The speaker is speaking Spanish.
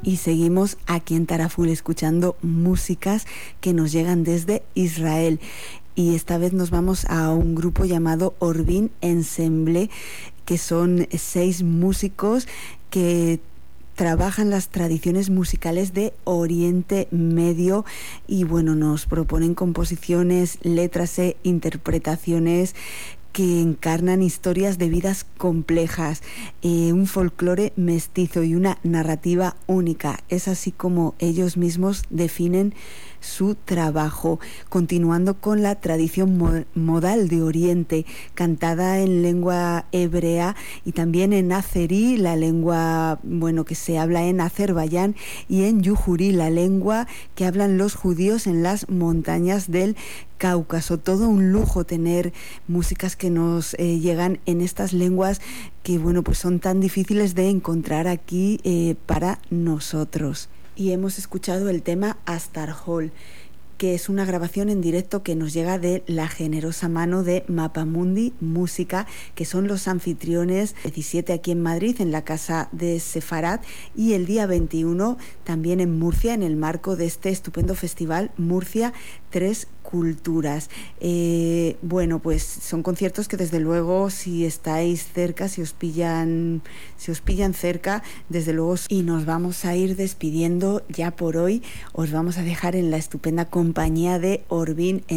Y seguimos aquí en Taraful escuchando músicas que nos llegan desde Israel. Y esta vez nos vamos a un grupo llamado Orvin Ensemble, que son 6 músicos que trabajan las tradiciones musicales de Oriente Medio y bueno, nos proponen composiciones, letras e interpretaciones que encarnan historias de vidas complejas, un folclore mestizo y una narrativa única. Es así como ellos mismos definen su trabajo, continuando con la tradición modal de Oriente, cantada en lengua hebrea y también en azerí, la lengua que se habla en Azerbaiyán, y en yujurí, la lengua que hablan los judíos en las montañas del Cáucaso. Todo un lujo tener músicas que nos llegan en estas lenguas que pues son tan difíciles de encontrar aquí para nosotros. Y hemos escuchado el tema Astarhol, que es una grabación en directo que nos llega de la generosa mano de Mapamundi Música, que son los anfitriones 17 aquí en Madrid, en la Casa de Sefarat, y el día 21 también en Murcia, en el marco de este estupendo festival Murcia 3 Culturas. Pues son conciertos que desde luego, si estáis cerca, si os pillan cerca, desde luego. Y nos vamos a ir despidiendo ya por hoy. Os vamos a dejar en la estupenda compañía de Orvin